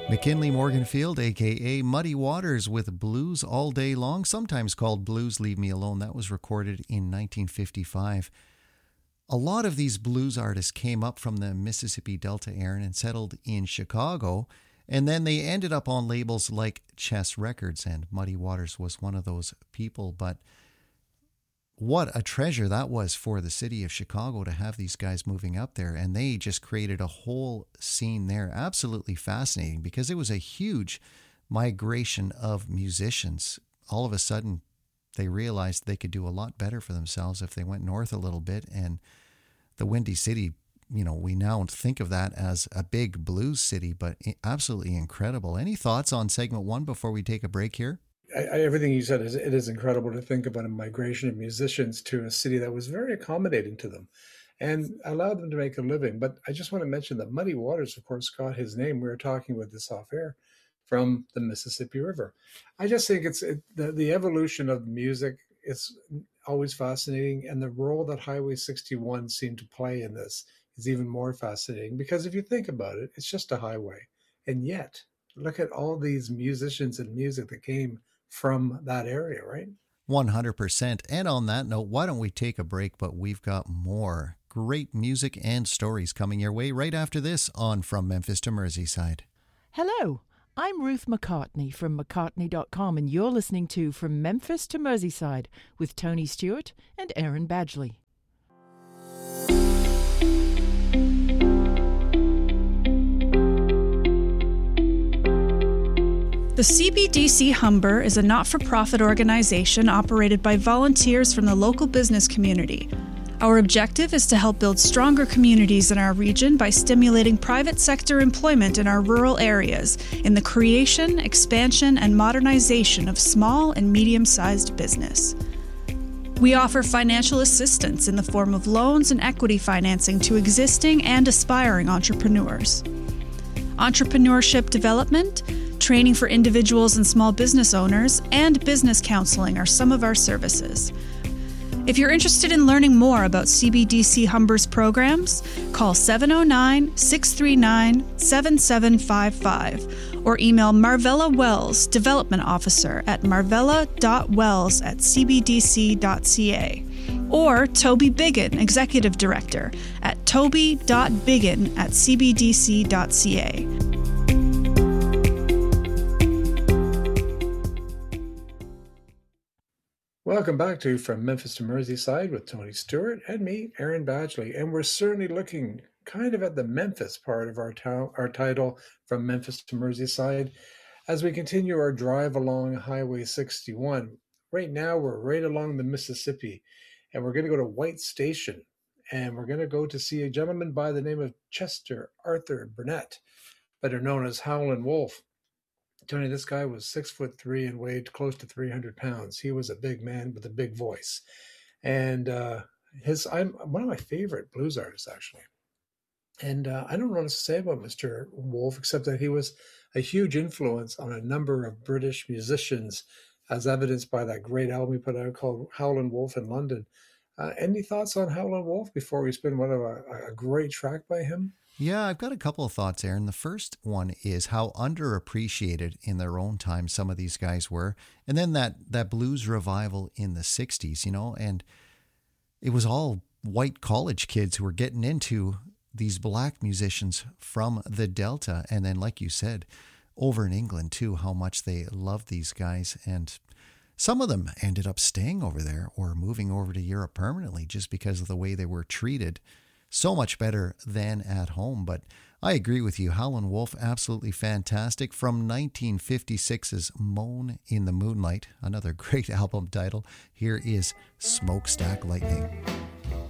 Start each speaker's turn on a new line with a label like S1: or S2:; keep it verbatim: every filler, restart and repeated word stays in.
S1: McKinley Morganfield, a k a. Muddy Waters, with Blues All Day Long, sometimes called Blues Leave Me Alone. That was recorded in nineteen fifty-five. A lot of these blues artists came up from the Mississippi Delta, Aaron, and settled in Chicago, and then they ended up on labels like Chess Records, and Muddy Waters was one of those people. But what a treasure that was for the city of Chicago to have these guys moving up there, and they just created a whole scene there. Absolutely fascinating, because it was a huge migration of musicians. All of a sudden, they realized they could do a lot better for themselves if they went north a little bit, and the Windy City, you know, we now think of that as a big blues city, but absolutely incredible. Any thoughts on segment one before we take a break here?
S2: I, I, everything you said, is it is incredible to think about a migration of musicians to a city that was very accommodating to them and allowed them to make a living. But I just want to mention that Muddy Waters, of course, got his name. We were talking about this off air, from the Mississippi River. I just think it's it, the, the evolution of music is always fascinating, and the role that Highway sixty-one seemed to play in this is even more fascinating, because if you think about it, it's just a highway. And yet, look at all these musicians and music that came from that area, right?
S1: one hundred percent. And on that note, why don't we take a break? But we've got more great music and stories coming your way right after this on From Memphis to Merseyside.
S3: Hello, I'm Ruth McCartney from McCartney dot com, and you're listening to From Memphis to Merseyside with Tony Stewart and Aaron Badgley.
S4: The C B D C Humber is a not-for-profit organization operated by volunteers from the local business community. Our objective is to help build stronger communities in our region by stimulating private sector employment in our rural areas in the creation, expansion, and modernization of small and medium-sized business. We offer financial assistance in the form of loans and equity financing to existing and aspiring entrepreneurs. Entrepreneurship development, training for individuals and small business owners, and business counseling are some of our services. If you're interested in learning more about C B D C Humber's programs, call seven oh nine, six three nine, seven seven five five or email Marvella Wells, Development Officer, at marvella dot wells at c b d c dot c a, or Toby Biggin, Executive Director, at toby dot biggin at c b d c dot c a.
S2: Welcome back to From Memphis to Merseyside with Tony Stewart and me, Aaron Badgley. And we're certainly looking kind of at the Memphis part of our, town, our title, From Memphis to Merseyside, as we continue our drive along Highway sixty-one. Right now, we're right along the Mississippi, and we're going to go to White Station, and we're going to go to see a gentleman by the name of Chester Arthur Burnett, better known as Howlin' Wolf. Tony, this guy was six foot three and weighed close to three hundred pounds. He was a big man with a big voice. And uh, his, I'm one of my favorite blues artists, actually. And uh, I don't know what to say about Mister Wolf, except that he was a huge influence on a number of British musicians, as evidenced by that great album he put out called Howlin' Wolf in London. Uh, any thoughts on Howlin' Wolf before we spin one of a, a great track by him?
S1: Yeah, I've got a couple of thoughts, Aaron. The first one is how underappreciated in their own time some of these guys were. And then that, that blues revival in the sixties, you know, and it was all white college kids who were getting into these black musicians from the Delta. And then, like you said, over in England too, how much they loved these guys. And some of them ended up staying over there or moving over to Europe permanently just because of the way they were treated. So much better than at home. But I agree with you. Howlin' Wolf, absolutely fantastic. From nineteen fifty-six's Moan in the Moonlight, another great album title. Here is Smokestack Lightning.